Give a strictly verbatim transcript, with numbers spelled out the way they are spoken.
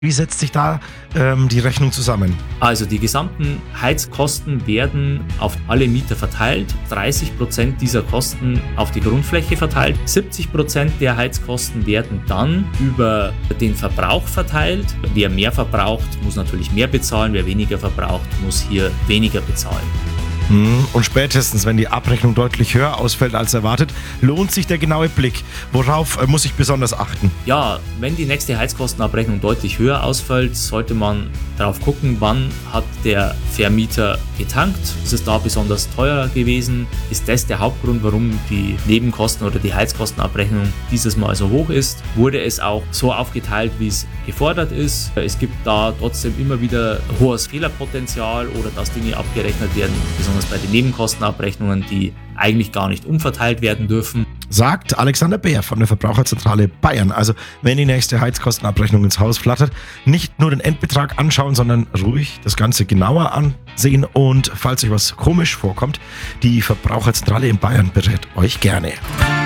Wie setzt sich da ähm, die Rechnung zusammen? Also die gesamten Heizkosten werden auf alle Mieter verteilt, dreißig Prozent dieser Kosten auf die Grundfläche verteilt, siebzig Prozent der Heizkosten werden dann über den Verbrauch verteilt. Wer mehr verbraucht, muss natürlich mehr bezahlen, wer weniger verbraucht, muss hier weniger bezahlen. Und spätestens, wenn die Abrechnung deutlich höher ausfällt als erwartet, lohnt sich der genaue Blick. Worauf muss ich besonders achten? Ja, wenn die nächste Heizkostenabrechnung deutlich höher ausfällt, sollte man darauf gucken, wann hat der Vermieter getankt. Ist es da besonders teuer gewesen? Ist das der Hauptgrund, warum die Nebenkosten oder die Heizkostenabrechnung dieses Mal so hoch ist? Wurde es auch so aufgeteilt, wie es gefordert ist? Es gibt da trotzdem immer wieder hohes Fehlerpotenzial oder dass Dinge abgerechnet werden, besonders bei den Nebenkostenabrechnungen, die eigentlich gar nicht umverteilt werden dürfen. Sagt Alexander Beer von der Verbraucherzentrale Bayern. Also wenn die nächste Heizkostenabrechnung ins Haus flattert, nicht nur den Endbetrag anschauen, sondern ruhig das Ganze genauer ansehen. Und falls euch was komisch vorkommt, die Verbraucherzentrale in Bayern berät euch gerne.